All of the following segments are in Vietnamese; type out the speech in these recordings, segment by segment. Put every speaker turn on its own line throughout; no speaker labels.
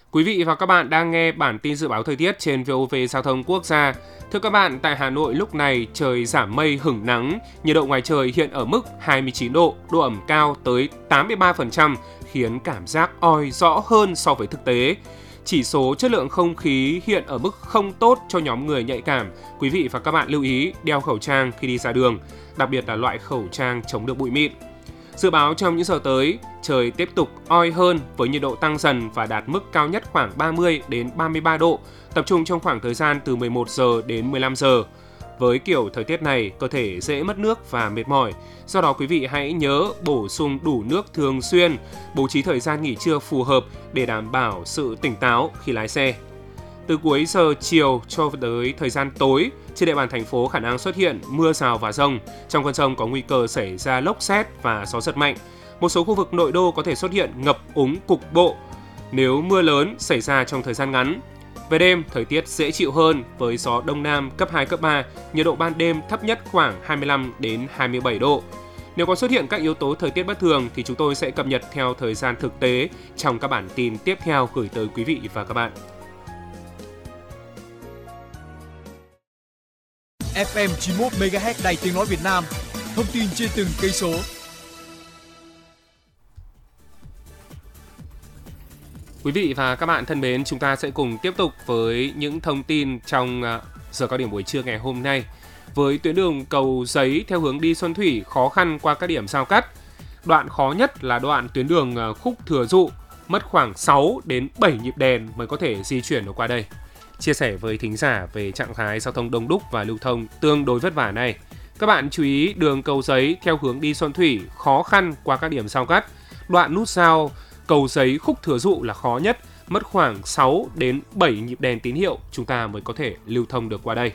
Quý vị và các bạn đang nghe bản tin dự báo thời tiết trên VOV Giao thông Quốc gia. Thưa các bạn, tại Hà Nội lúc này trời giảm mây hửng nắng, nhiệt độ ngoài trời hiện ở mức 29 độ, độ ẩm cao tới 83%, khiến cảm giác oi rõ hơn so với thực tế. Chỉ số chất lượng không khí hiện ở mức không tốt cho nhóm người nhạy cảm. Quý vị và các bạn lưu ý đeo khẩu trang khi đi ra đường, đặc biệt là loại khẩu trang chống được bụi mịn. Dự báo trong những giờ tới, trời tiếp tục oi hơn với nhiệt độ tăng dần và đạt mức cao nhất khoảng 30 đến 33 độ, tập trung trong khoảng thời gian từ 11 giờ đến 15 giờ. Với kiểu thời tiết này, cơ thể dễ mất nước và mệt mỏi. Do đó quý vị hãy nhớ bổ sung đủ nước thường xuyên, bố trí thời gian nghỉ trưa phù hợp để đảm bảo sự tỉnh táo khi lái xe. Từ cuối giờ chiều cho tới thời gian tối, trên địa bàn thành phố khả năng xuất hiện mưa rào và dông. Trong cơn dông có nguy cơ xảy ra lốc sét và gió giật mạnh. Một số khu vực nội đô có thể xuất hiện ngập úng cục bộ nếu mưa lớn xảy ra trong thời gian ngắn. Về đêm, thời tiết dễ chịu hơn với gió đông nam cấp 2, cấp 3, nhiệt độ ban đêm thấp nhất khoảng 25 đến 27 độ. Nếu có xuất hiện các yếu tố thời tiết bất thường thì chúng tôi sẽ cập nhật theo thời gian thực tế trong các bản tin tiếp theo gửi tới quý vị và các bạn.
FM 91 MHz Đài Tiếng nói Việt Nam. Thông tin trên từng cây số.
Quý vị và các bạn thân mến, chúng ta sẽ cùng tiếp tục với những thông tin trong giờ cao điểm buổi trưa ngày hôm nay. Với tuyến đường Cầu Giấy theo hướng đi Xuân Thủy khó khăn qua các điểm giao cắt. Đoạn khó nhất là đoạn tuyến đường Khúc Thừa Dụ, mất khoảng 6 đến 7 nhịp đèn mới có thể di chuyển được qua đây. Chia sẻ với thính giả về trạng thái giao thông đông đúc và lưu thông tương đối vất vả này. Các bạn chú ý đường Cầu Giấy theo hướng đi Xuân Thủy khó khăn qua các điểm giao cắt. Đoạn nút giao Cầu Giấy Khúc Thừa Dụ là khó nhất, mất khoảng 6 đến 7 nhịp đèn tín hiệu chúng ta mới có thể lưu thông được qua đây.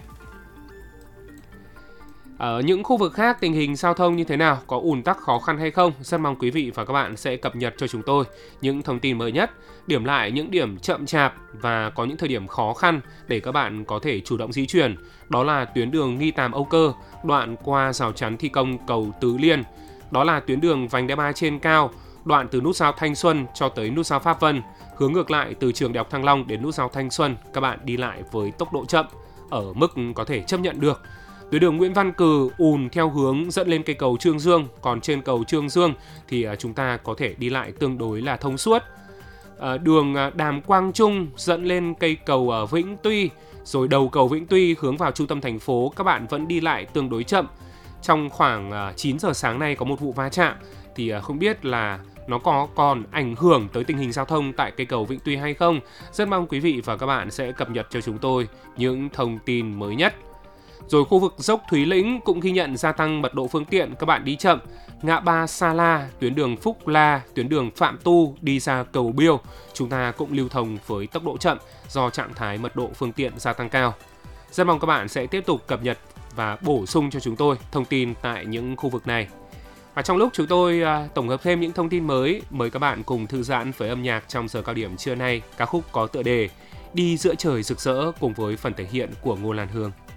Ở những khu vực khác tình hình giao thông như thế nào, có ùn tắc khó khăn hay không? Rất mong quý vị và các bạn sẽ cập nhật cho chúng tôi những thông tin mới nhất, điểm lại những điểm chậm chạp và có những thời điểm khó khăn để các bạn có thể chủ động di chuyển. Đó là tuyến đường Nghi Tàm Âu Cơ, đoạn qua rào chắn thi công cầu Tứ Liên. Đó là tuyến đường vành đai 3 trên cao, đoạn từ nút giao Thanh Xuân cho tới nút giao Pháp Vân. Hướng ngược lại từ trường Đại học Thăng Long đến nút giao Thanh Xuân, các bạn đi lại với tốc độ chậm ở mức có thể chấp nhận được. Tuyến đường Nguyễn Văn Cừ ùn theo hướng dẫn lên cây cầu Trương Dương, còn trên cầu Trương Dương thì chúng ta có thể đi lại tương đối là thông suốt. Đường Đàm Quang Trung dẫn lên cây cầu Vĩnh Tuy, rồi đầu cầu Vĩnh Tuy hướng vào trung tâm thành phố, các bạn vẫn đi lại tương đối chậm. Trong khoảng 9 giờ sáng nay có một vụ va chạm thì không biết là nó có còn ảnh hưởng tới tình hình giao thông tại cây cầu Vĩnh Tuy hay không. Rất mong quý vị và các bạn sẽ cập nhật cho chúng tôi những thông tin mới nhất. Rồi khu vực dốc Thúy Lĩnh cũng ghi nhận gia tăng mật độ phương tiện, các bạn đi chậm. Ngã ba Sa La, tuyến đường Phúc La, tuyến đường Phạm Tu đi ra cầu Biêu, chúng ta cũng lưu thông với tốc độ chậm do trạng thái mật độ phương tiện gia tăng cao. Rất mong các bạn sẽ tiếp tục cập nhật và bổ sung cho chúng tôi thông tin tại những khu vực này. Và trong lúc chúng tôi tổng hợp thêm những thông tin mới, mời các bạn cùng thư giãn với âm nhạc trong giờ cao điểm trưa nay, ca khúc có tựa đề Đi Giữa Trời Rực Rỡ cùng với phần thể hiện của Ngô Lan Hương.